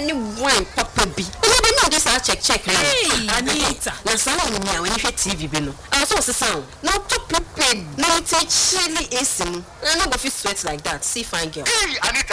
wine papa bi. You know this check now. Hey, Anita. Na sala ni when you TV bi no. I also sound. Now to prepared. Now take chilly AC. I no go fit sweat like that. See fine girl. Hey, Anita.